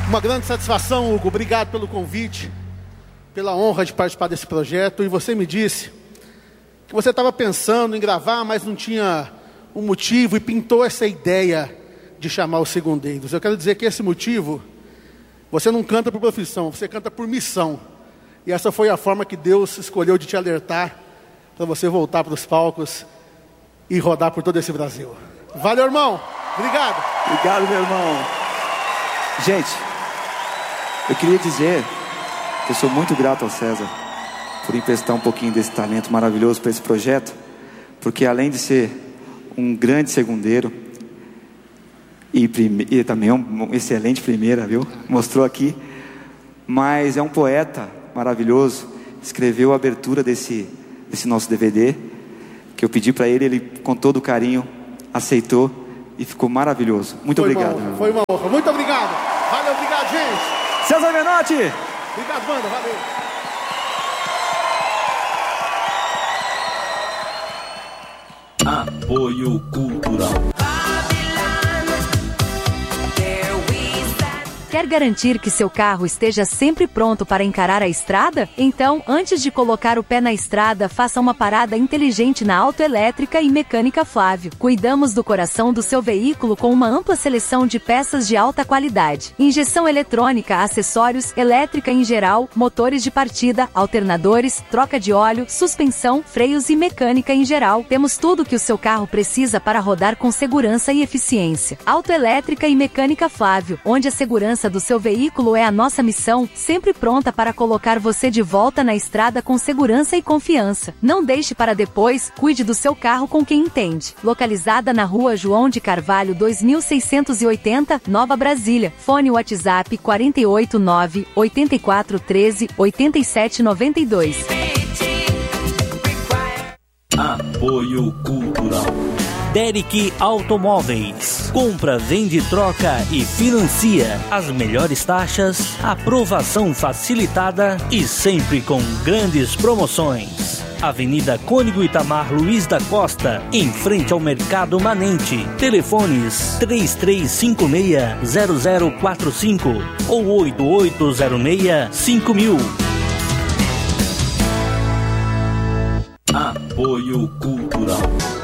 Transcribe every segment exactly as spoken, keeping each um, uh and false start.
Uma grande satisfação, Hugo. Obrigado pelo convite, pela honra de participar desse projeto. E você me disse que você estava pensando em gravar, mas não tinha um motivo e pintou essa ideia de chamar os segundeiros. Eu quero dizer que esse motivo, você não canta por profissão, você canta por missão. E essa foi a forma que Deus escolheu de te alertar para você voltar para os palcos e rodar por todo esse Brasil. Valeu, irmão. Obrigado. Obrigado, meu irmão. Gente, eu queria dizer que eu sou muito grato ao César por emprestar um pouquinho desse talento maravilhoso para esse projeto, porque além de ser um grande segundeiro e, prime... e também um excelente primeira, viu? Mostrou aqui, mas é um poeta maravilhoso. Escreveu a abertura desse, desse nosso D V D, que eu pedi para ele, ele com todo carinho aceitou e ficou maravilhoso. Muito foi obrigado. Uma honra, foi uma honra. Muito obrigado. Valeu, obrigado, gente. César Menotti. Obrigado, banda. Valeu. Apoio Cultural. Quer garantir que seu carro esteja sempre pronto para encarar a estrada? Então, antes de colocar o pé na estrada, faça uma parada inteligente na Autoelétrica e Mecânica Flávio. Cuidamos do coração do seu veículo com uma ampla seleção de peças de alta qualidade. Injeção eletrônica, acessórios, elétrica em geral, motores de partida, alternadores, troca de óleo, suspensão, freios e mecânica em geral. Temos tudo que o seu carro precisa para rodar com segurança e eficiência. Autoelétrica e Mecânica Flávio, onde a segurança do seu veículo é a nossa missão, sempre pronta para colocar você de volta na estrada com segurança e confiança. Não deixe para depois, cuide do seu carro com quem entende. Localizada na Rua João de Carvalho dois mil seiscentos e oitenta, Nova Brasília. Fone WhatsApp quatro oito nove, oito quatro um três, oito sete nove dois. Apoio Cultural. Derek Automóveis. Compra, vende, troca e financia. As melhores taxas, aprovação facilitada e sempre com grandes promoções. Avenida Cônego Itamar Luiz da Costa, em frente ao Mercado Manente. Telefones três três cinco seis, zero zero quatro cinco ou oito oito zero seis, cinco mil. Apoio Cultural.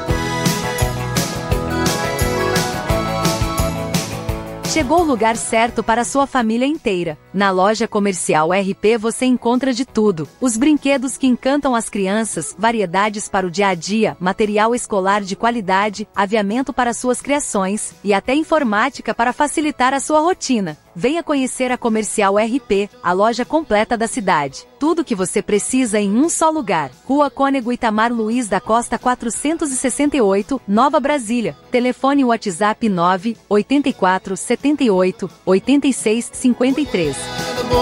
Chegou o lugar certo para sua família inteira. Na loja comercial R P você encontra de tudo. Os brinquedos que encantam as crianças, variedades para o dia a dia, material escolar de qualidade, aviamento para suas criações e até informática para facilitar a sua rotina. Venha conhecer a Comercial R P, a loja completa da cidade. Tudo o que você precisa em um só lugar. Rua Cônego Itamar Luiz da Costa quatrocentos e sessenta e oito, Nova Brasília. Telefone WhatsApp nove oito quatro sete oito, oito seis cinco três.